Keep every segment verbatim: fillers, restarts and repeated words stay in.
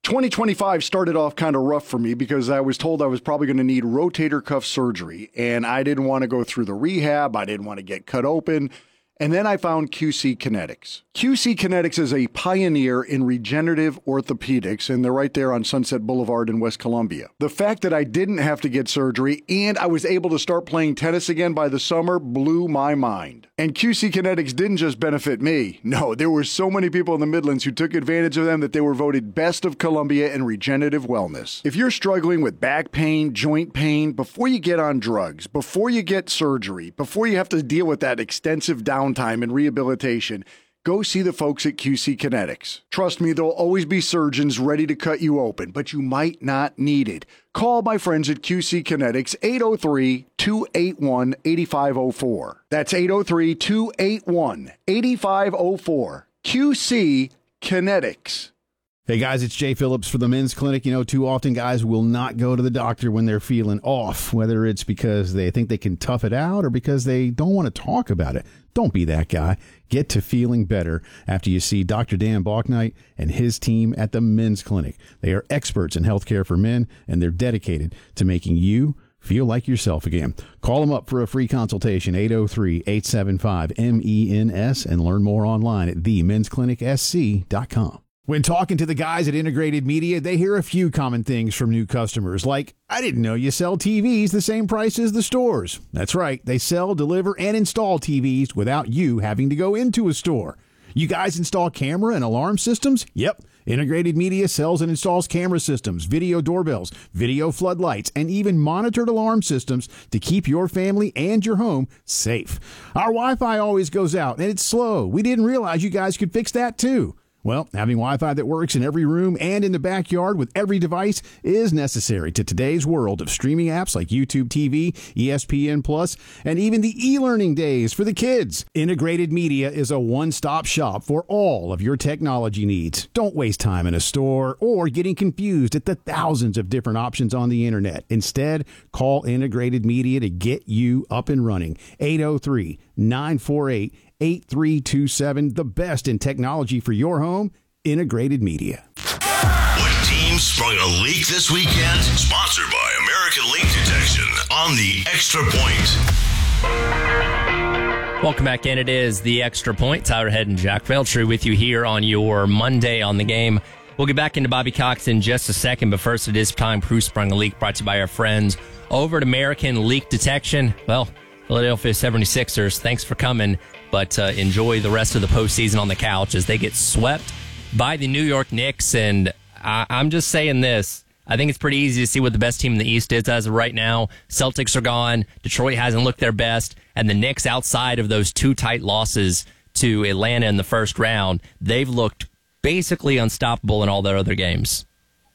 twenty twenty-five started off kind of rough for me because I was told I was probably going to need rotator cuff surgery, and I didn't want to go through the rehab. I didn't want to get cut open. And then I found Q C Kinetics. Q C Kinetics is a pioneer in regenerative orthopedics, and they're right there on Sunset Boulevard in West Columbia. The fact that I didn't have to get surgery and I was able to start playing tennis again by the summer blew my mind. And Q C Kinetics didn't just benefit me. No, there were so many people in the Midlands who took advantage of them that they were voted Best of Columbia in regenerative wellness. If you're struggling with back pain, joint pain, before you get on drugs, before you get surgery, before you have to deal with that extensive downtime and rehabilitation, go see the folks at Q C Kinetics. Trust me, there'll always be surgeons ready to cut you open, but you might not need it. Call my friends at Q C Kinetics, eight oh three, two eight one, eight five oh four. That's eight oh three, two eight one, eight five oh four. Q C Kinetics. Hey guys, it's Jay Phillips for the Men's Clinic. You know, too often guys will not go to the doctor when they're feeling off, whether it's because they think they can tough it out or because they don't want to talk about it. Don't be that guy. Get to feeling better after you see Doctor Dan Balknight and his team at the Men's Clinic. They are experts in healthcare for men, and they're dedicated to making you feel like yourself again. Call them up for a free consultation, eight oh three, eight seven five, M E N S, and learn more online at the men's clinic s c dot com. When talking to the guys at Integrated Media, they hear a few common things from new customers, like, I didn't know you sell T Vs the same price as the stores. That's right. They sell, deliver, and install T Vs without you having to go into a store. You guys install camera and alarm systems? Yep. Integrated Media sells and installs camera systems, video doorbells, video floodlights, and even monitored alarm systems to keep your family and your home safe. Our Wi-Fi always goes out, and it's slow. We didn't realize you guys could fix that, too. Well, having Wi-Fi that works in every room and in the backyard with every device is necessary to today's world of streaming apps like YouTube T V, E S P N Plus, and even the e-learning days for the kids. Integrated Media is a one-stop shop for all of your technology needs. Don't waste time in a store or getting confused at the thousands of different options on the internet. Instead, call Integrated Media to get you up and running. eight oh three, nine four eight, eight three two seven, the best in technology for your home, Integrated Media. What team sprung a leak this weekend? Sponsored by American Leak Detection on the Extra Point. Welcome back in. It is the Extra Point. Tyler Head and Jack Veltri with you here on your Monday on the Game. We'll get back into Bobby Cox in just a second, but first it is time Who Sprung a Leak, brought to you by our friends over at American Leak Detection. Well, Philadelphia seventy-sixers, thanks for coming, but uh, enjoy the rest of the postseason on the couch as they get swept by the New York Knicks. And I- I'm just saying this. I think it's pretty easy to see what the best team in the East is as of right now. Celtics are gone. Detroit hasn't looked their best. And the Knicks, outside of those two tight losses to Atlanta in the first round, they've looked basically unstoppable in all their other games.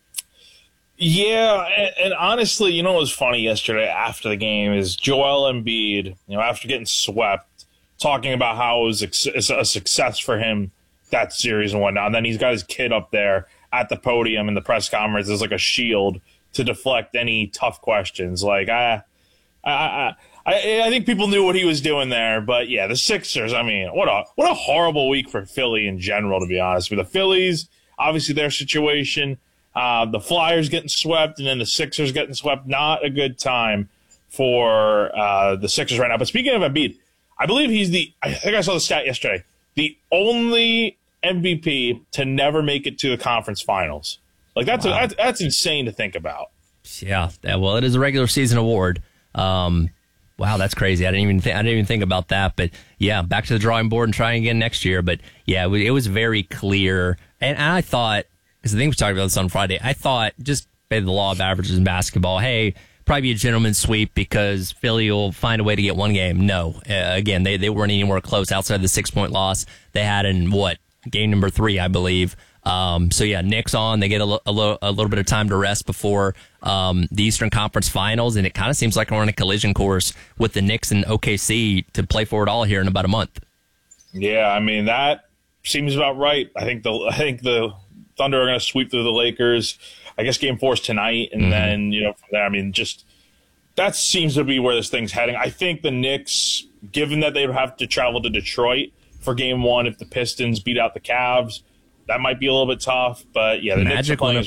Yeah, and, and honestly, you know what was funny yesterday after the game is Joel Embiid, you know, after getting swept, talking about how it was a success for him, that series and whatnot. And then he's got his kid up there at the podium in the press conference as like a shield to deflect any tough questions. Like, I, I, I, I, I think people knew what he was doing there. But yeah, the Sixers, I mean, what a what a horrible week for Philly in general, to be honest. With the Phillies, obviously their situation. Uh, the Flyers getting swept, and then the Sixers getting swept. Not a good time for uh, the Sixers right now. But speaking of Embiid, I believe he's the – I think I saw the stat yesterday. The only M V P to never make it to the conference finals. Like, that's wow. a, that's, that's insane to think about. Yeah, well, it is a regular season award. Um, wow, that's crazy. I didn't even think, I didn't even think about that. But, yeah, back to the drawing board and trying again next year. But, yeah, it was, it was very clear. And I thought – because I think we talked about this on Friday. I thought, just by the law of averages in basketball, hey, probably be a gentleman's sweep because Philly will find a way to get one game. No. Uh, again, they, they weren't anywhere close outside of the six-point loss they had in, what, game number three, I believe. Um, so, yeah, Knicks on. They get a, lo- a, lo- a little bit of time to rest before um, the Eastern Conference Finals, and it kind of seems like we're on a collision course with the Knicks and O K C to play for it all here in about a month. Yeah, I mean, that seems about right. I think the I think the Thunder are going to sweep through the Lakers. I guess game four is tonight. And mm-hmm. then, you know, from there, I mean, just that seems to be where this thing's heading. I think the Knicks, given that they would have to travel to Detroit for game one, if the Pistons beat out the Cavs, that might be a little bit tough. But, yeah, the Magic Knicks are playing